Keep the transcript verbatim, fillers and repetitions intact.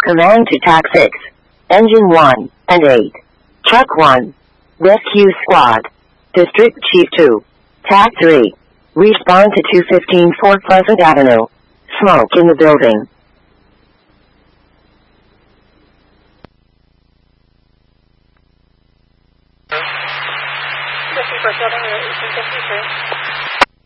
Command to Tac six. Engine one and eight. Truck one. Rescue Squad. District Chief two. Tac three. Respond to two fifteen Fort Pleasant Avenue. Smoke in the building. fifty-four, eighteen fifty-three.